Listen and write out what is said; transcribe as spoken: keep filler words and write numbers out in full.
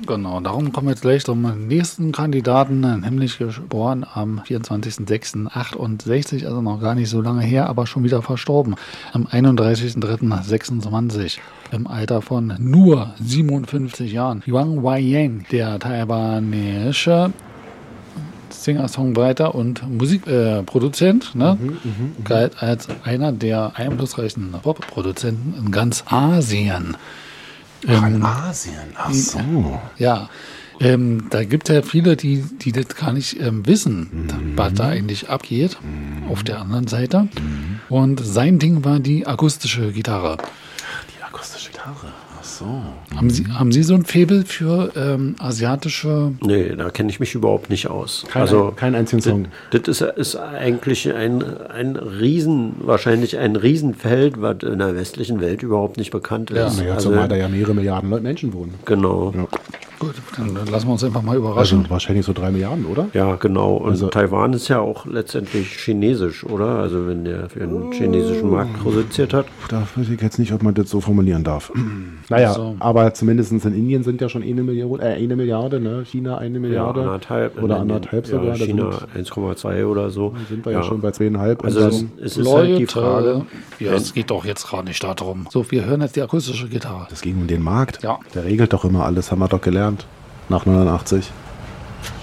Genau, darum kommen wir jetzt gleich zum nächsten Kandidaten, nämlich geboren am vierundzwanzigster sechster achtundsechzig, also noch gar nicht so lange her, aber schon wieder verstorben. Am einunddreißigster dritter sechsundzwanzig, im Alter von nur siebenundfünfzig Jahren. Wang Weiying, der taiwanische Singer-Songwriter und Musikproduzent, äh, ne? mhm, mh, galt als einer der einflussreichsten Pop-Produzenten in ganz Asien. Ach, in ähm, Asien, ach so. Ja, ähm, da gibt es ja viele, die, die das gar nicht ähm, wissen, mhm. was da eigentlich abgeht, mhm. auf der anderen Seite. Mhm. Und sein Ding war die akustische Gitarre. Ach, die akustische Gitarre. Ach so. Haben Sie, haben Sie so ein Faible für ähm, asiatische... Nee, da kenne ich mich überhaupt nicht aus. Kein, also kein einzigen Song. Das, das ist, ist eigentlich ein, ein Riesen, wahrscheinlich ein Riesenfeld, was in der westlichen Welt überhaupt nicht bekannt ja. ist. Ja, also, zumal da ja mehrere Milliarden Menschen wohnen. Genau. Ja. Gut, dann lassen wir uns einfach mal überraschen. Also wahrscheinlich so drei Milliarden, oder? Ja, genau. Und also, Taiwan ist ja auch letztendlich chinesisch, oder? Also wenn der für den chinesischen Markt produziert hat. Da weiß ich jetzt nicht, ob man das so formulieren darf. Naja, so. Aber zumindest in Indien sind ja schon eine Milliarde, äh, eine Milliarde, ne? China eine Milliarde. Ja, anderthalb. Oder anderthalb ja, sogar. China eins Komma zwei oder so. Dann sind wir ja, ja schon bei zweieinhalb. Also es, es ist Leute, halt die Frage. Ja, es geht doch jetzt gerade nicht darum. So, wir hören jetzt die akustische Gitarre. Das ging um den Markt. Ja. Der regelt doch immer alles, haben wir doch gelernt. Nach neunundachtzig.